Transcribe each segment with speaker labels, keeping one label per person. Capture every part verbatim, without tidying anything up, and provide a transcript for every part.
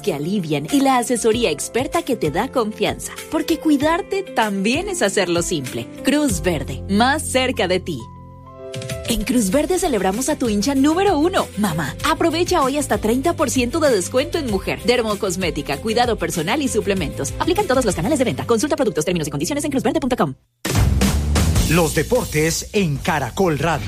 Speaker 1: que alivian y la asesoría experta que te da confianza. Porque cuidarte también es hacerlo simple. Cruz Verde, más cerca de ti. En Cruz Verde celebramos a tu hincha número uno, mamá. Aprovecha hoy hasta treinta por ciento de descuento en mujer, dermocosmética, cuidado personal y suplementos. Aplican todos los canales de venta. Consulta productos, términos y condiciones en cruz verde punto com.
Speaker 2: Los deportes en Caracol Radio.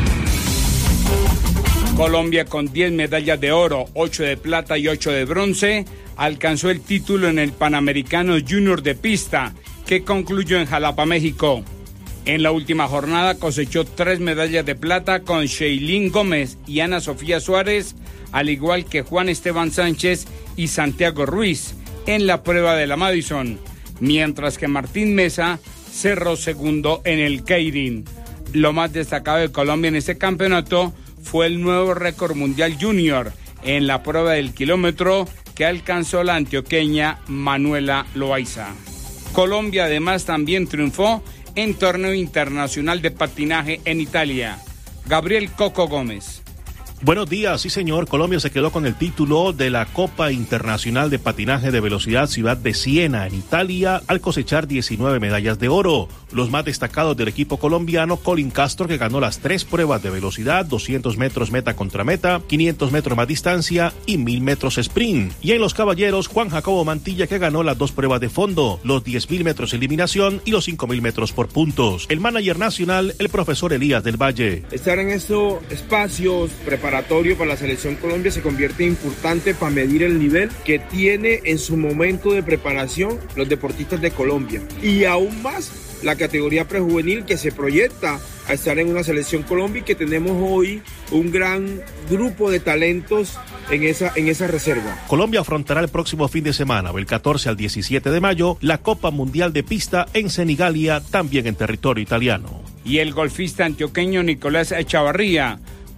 Speaker 3: Colombia, con diez medallas de oro, ocho de plata y ocho de bronce, alcanzó el título en el Panamericano Junior de Pista, que concluyó en Jalapa, México. En la última jornada cosechó tres medallas de plata con Sheilín Gómez y Ana Sofía Suárez, al igual que Juan Esteban Sánchez y Santiago Ruiz en la prueba de la Madison, mientras que Martín Mesa cerró segundo en el Keirin. Lo más destacado de Colombia en este campeonato fue el nuevo récord mundial junior en la prueba del kilómetro que alcanzó la antioqueña Manuela Loaiza. Colombia además también triunfó en torneo internacional de patinaje en Italia. Gabriel Coco Gómez.
Speaker 4: Buenos días, sí señor, Colombia se quedó con el título de la Copa Internacional de Patinaje de Velocidad Ciudad de Siena en Italia al cosechar diecinueve medallas de oro. Los más destacados del equipo colombiano, Colin Castro, que ganó las tres pruebas de velocidad, doscientos metros meta contra meta, quinientos metros más distancia y mil metros sprint. Y en los caballeros, Juan Jacobo Mantilla, que ganó las dos pruebas de fondo, los diez mil metros eliminación y los cinco mil metros por puntos. El manager nacional, el profesor Elías del Valle.
Speaker 5: Estar en estos espacios preparados para la selección Colombia se convierte importante para medir el nivel que tiene en su momento de preparación los deportistas de Colombia, y aún más la categoría prejuvenil que se proyecta a estar en una selección Colombia, y que tenemos hoy un gran grupo de talentos en esa, en esa reserva.
Speaker 4: Colombia afrontará el próximo fin de semana, del catorce al diecisiete de mayo, la Copa Mundial de Pista en Senigalia, también en territorio italiano.
Speaker 3: Y el golfista antioqueño Nicolás Echavarría,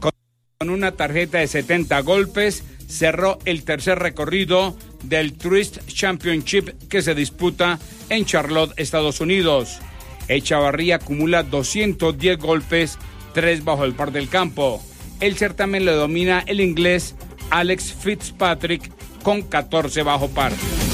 Speaker 3: con una tarjeta de setenta golpes, cerró el tercer recorrido del Tourist Championship que se disputa en Charlotte, Estados Unidos. Echavarría acumula doscientos diez golpes, tres bajo el par del campo. El certamen lo domina el inglés Alex Fitzpatrick con catorce bajo par.